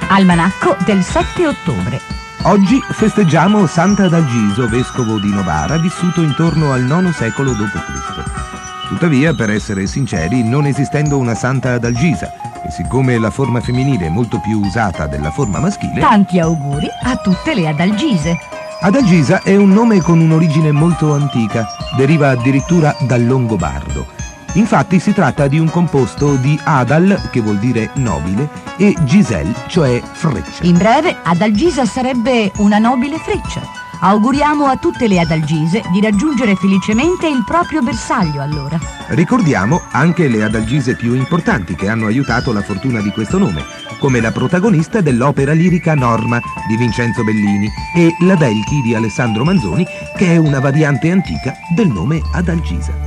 Almanacco del 7 ottobre. Oggi festeggiamo Sant'Adalgiso, vescovo di Novara, vissuto intorno al IX secolo d.C. Tuttavia, per essere sinceri, non esistendo una Santa Adalgisa, e siccome la forma femminile è molto più usata della forma maschile... Tanti auguri a tutte le Adalgise. Adalgisa è un nome con un'origine molto antica, deriva addirittura dal longobardo. Infatti si tratta di un composto di Adal, che vuol dire nobile, e Giselle, cioè freccia. In breve, Adalgisa sarebbe una nobile freccia. Auguriamo a tutte le Adalgise di raggiungere felicemente il proprio bersaglio, allora. Ricordiamo anche le Adalgise più importanti che hanno aiutato la fortuna di questo nome, come la protagonista dell'opera lirica Norma di Vincenzo Bellini e la Delchi di Alessandro Manzoni, che è una variante antica del nome Adalgisa.